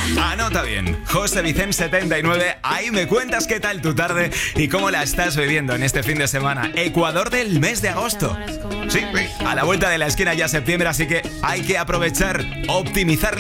Anota bien, José Vicente 79, ahí me cuentas qué tal tu tarde y cómo la estás viviendo en este fin de semana. Ecuador del mes de agosto. Sí, a la vuelta de la esquina ya septiembre, así que hay que aprovechar, optimizar